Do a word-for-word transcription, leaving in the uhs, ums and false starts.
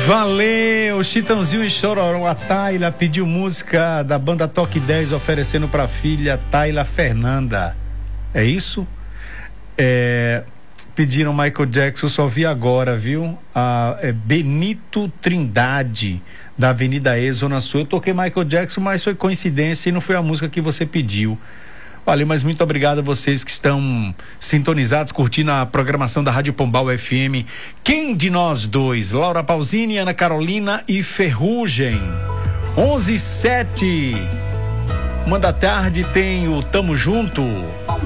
Valeu, Chitãozinho e Chororó. A Tayla pediu música da banda Toque dez, oferecendo pra filha Tayla Fernanda. É isso? É, pediram Michael Jackson, só vi agora, viu? A, é Benito Trindade, da Avenida E, Zona Sul. Eu toquei Michael Jackson, mas foi coincidência e não foi a música que você pediu. Valeu, mas muito obrigado a vocês que estão sintonizados, curtindo a programação da Rádio Pombal F M. Quem de nós dois? Laura Pausini, Ana Carolina e Ferrugem. onze e sete. Uma da tarde tem o Tamo Junto.